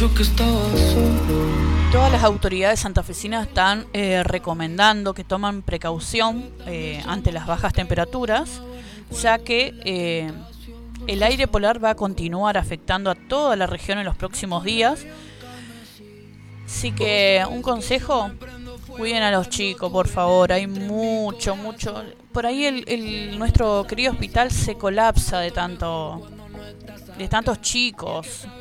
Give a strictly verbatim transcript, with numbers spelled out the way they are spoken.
Todas las autoridades santafesinas están eh, recomendando que toman precaución eh, ante las bajas temperaturas, ya que eh, el aire polar va a continuar afectando a toda la región en los próximos días. Así que un consejo, cuiden a los chicos, por favor. Hay mucho, mucho. Por ahí el, el nuestro querido hospital se colapsa de tanto, de tantos chicos.